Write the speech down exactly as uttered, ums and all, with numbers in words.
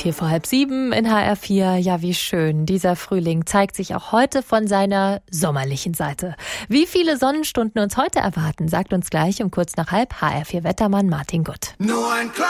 Vier vor halb sieben in H R vier. Ja, wie schön. Dieser Frühling zeigt sich auch heute von seiner sommerlichen Seite. Wie viele Sonnenstunden uns heute erwarten, sagt uns gleich um kurz nach halb H R vier Wettermann Martin Gutt. Nur ein